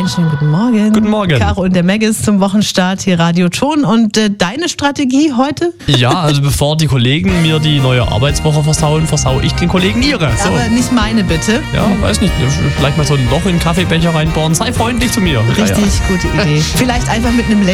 Einen schönen guten Morgen. Guten Morgen. Caro und der Maggis zum Wochenstart hier Radio Ton. Und deine Strategie heute? Ja, also bevor die Kollegen mir die neue Arbeitswoche versauen, versau ich den Kollegen ihre. So. Aber nicht meine, bitte. Ja, weiß nicht. Vielleicht mal so ein Loch in den Kaffeebecher reinbohren. Sei freundlich zu mir. Richtig gute Idee. Vielleicht einfach mit einem Lächeln